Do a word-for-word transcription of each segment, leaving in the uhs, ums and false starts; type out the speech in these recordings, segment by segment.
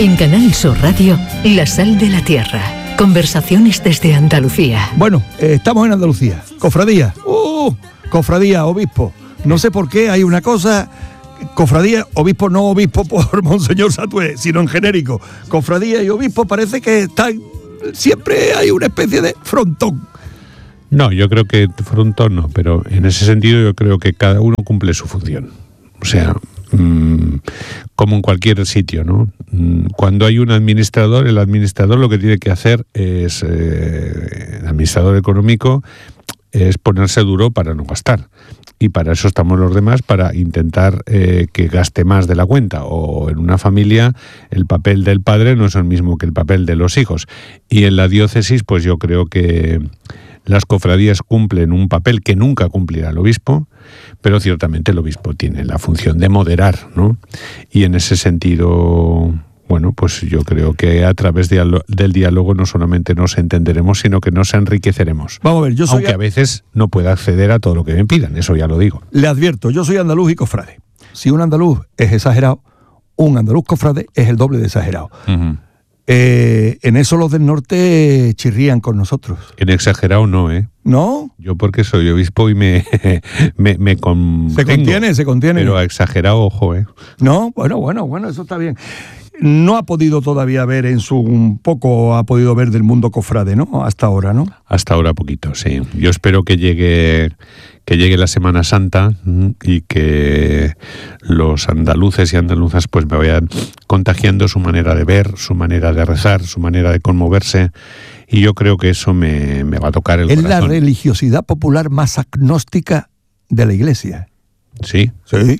En Canal Sur Radio, La Sal de la Tierra. Conversaciones desde Andalucía. Bueno, eh, estamos en Andalucía. Cofradía. ¡Uh! Cofradía, obispo. No sé por qué hay una cosa... Cofradía, obispo, no obispo por Monseñor Satué, sino en genérico. Cofradía y obispo parece que están... Siempre hay una especie de frontón. No, yo creo que frontón no, pero en ese sentido yo creo que cada uno cumple su función. O sea, mmm, como en cualquier sitio, ¿no? Cuando hay un administrador, el administrador lo que tiene que hacer es, eh, el administrador económico, es ponerse duro para no gastar. Y para eso estamos los demás, para intentar eh, que gaste más de la cuenta. O en una familia el papel del padre no es el mismo que el papel de los hijos. Y en la diócesis, pues yo creo que las cofradías cumplen un papel que nunca cumplirá el obispo, pero ciertamente el obispo tiene la función de moderar, ¿no? Y en ese sentido... Bueno, pues yo creo que a través de, del diálogo no solamente nos entenderemos, sino que nos enriqueceremos. Vamos a ver, yo soy... Aunque a veces no pueda acceder a todo lo que me pidan, eso ya lo digo. Le advierto, yo soy andaluz y cofrade. Si un andaluz es exagerado, un andaluz cofrade es el doble de exagerado. Uh-huh. Eh, en eso los del norte chirrían con nosotros. En exagerado no, ¿eh? ¿No? Yo porque soy obispo y me, me, me contengo. Se contiene, se contiene. Pero exagerado, ojo, ¿eh? No, bueno, bueno, bueno, eso está bien. No ha podido todavía ver en su... Un poco ha podido ver del mundo cofrade, ¿no? Hasta ahora, ¿no? Hasta ahora poquito, sí. Yo espero que llegue... que llegue la Semana Santa y que los andaluces y andaluzas pues me vayan contagiando su manera de ver, su manera de rezar, su manera de conmoverse, y yo creo que eso me, me va a tocar el es corazón. Es la religiosidad popular más agnóstica de la Iglesia. Sí. Sí.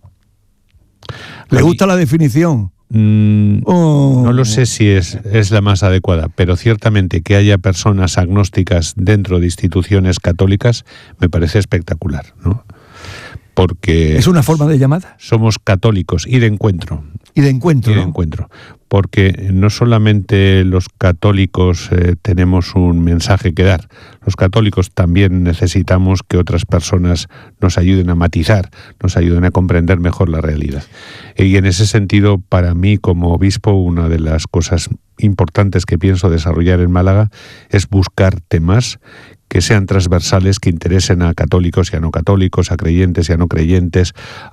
¿Le gusta la definición? Mm, oh. No lo sé si es, es la más adecuada, pero ciertamente que haya personas agnósticas dentro de instituciones católicas me parece espectacular, ¿no? Porque... ¿Es una forma de llamada? Somos católicos y de encuentro. Y de encuentro, Y de ¿no? encuentro. Porque no solamente los católicos eh, tenemos un mensaje que dar, los católicos también necesitamos que otras personas nos ayuden a matizar, nos ayuden a comprender mejor la realidad. Y en ese sentido, para mí como obispo, una de las cosas importantes que pienso desarrollar en Málaga es buscar temas que sean transversales, que interesen a católicos y a no católicos, a creyentes y a no creyentes,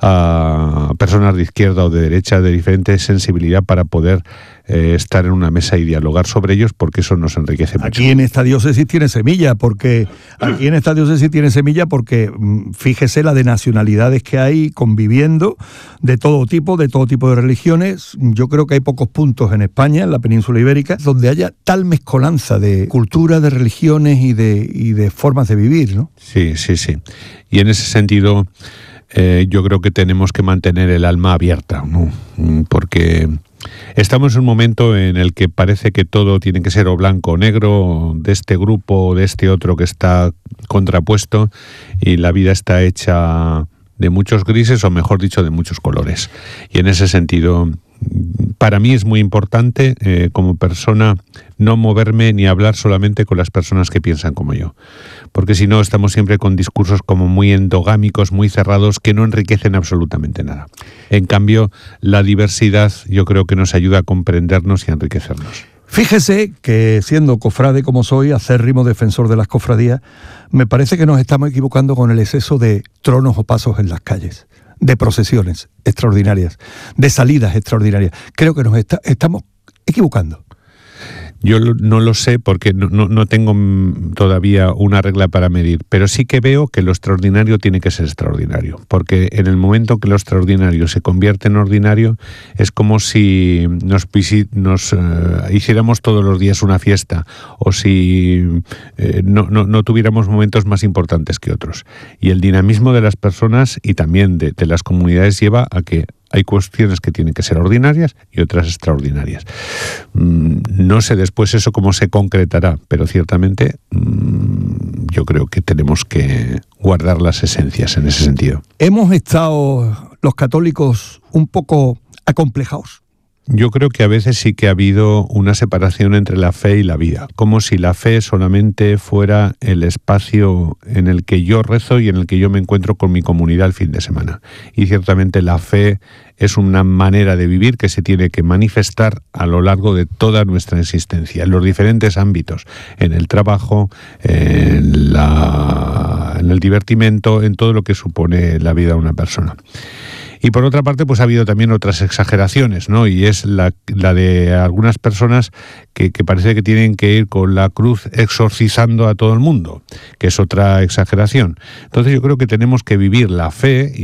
a personas de izquierda o de derecha, de diferente sensibilidad, para poder eh, estar en una mesa y dialogar sobre ellos, porque eso nos enriquece mucho. Aquí en esta diócesis tiene semilla, porque aquí en esta diócesis tiene semilla porque fíjese la de nacionalidades que hay conviviendo, de todo tipo, de todo tipo de religiones. Yo creo que hay pocos puntos en España, en la península ibérica, donde haya tal mezcolanza de cultura, de religiones y de, y de formas de vivir, ¿no? Sí, sí, sí. Y en ese sentido, eh, yo creo que tenemos que mantener el alma abierta, ¿no? Porque estamos en un momento en el que parece que todo tiene que ser o blanco o negro, de este grupo o de este otro que está contrapuesto, y la vida está hecha de muchos grises, o mejor dicho, de muchos colores. Y en ese sentido, para mí es muy importante, eh, como persona, no moverme ni hablar solamente con las personas que piensan como yo. Porque si no, estamos siempre con discursos como muy endogámicos, muy cerrados, que no enriquecen absolutamente nada. En cambio, la diversidad yo creo que nos ayuda a comprendernos y a enriquecernos. Fíjese que, siendo cofrade como soy, acérrimo defensor de las cofradías, me parece que nos estamos equivocando con el exceso de tronos o pasos en las calles, de procesiones extraordinarias, de salidas extraordinarias. Creo que nos está, estamos equivocando. Yo no lo sé porque no, no, no tengo todavía una regla para medir, pero sí que veo que lo extraordinario tiene que ser extraordinario, porque en el momento que lo extraordinario se convierte en ordinario, es como si nos, nos uh, hiciéramos todos los días una fiesta, o si eh, no, no, no tuviéramos momentos más importantes que otros. Y el dinamismo de las personas y también de, de las comunidades lleva a que hay cuestiones que tienen que ser ordinarias y otras extraordinarias. No sé después eso cómo se concretará, pero ciertamente yo creo que tenemos que guardar las esencias en ese sentido. Hemos estado los católicos un poco acomplejados Yo creo que a veces sí que ha habido una separación entre la fe y la vida, como si la fe solamente fuera el espacio en el que yo rezo y en el que yo me encuentro con mi comunidad el fin de semana. Y ciertamente la fe es una manera de vivir que se tiene que manifestar a lo largo de toda nuestra existencia, en los diferentes ámbitos, en el trabajo, en, la, en el divertimento, en todo lo que supone la vida de una persona. Y por otra parte, pues ha habido también otras exageraciones, ¿no? Y es la, la de algunas personas que, que parece que tienen que ir con la cruz exorcizando a todo el mundo, que es otra exageración. Entonces yo creo que tenemos que vivir la fe y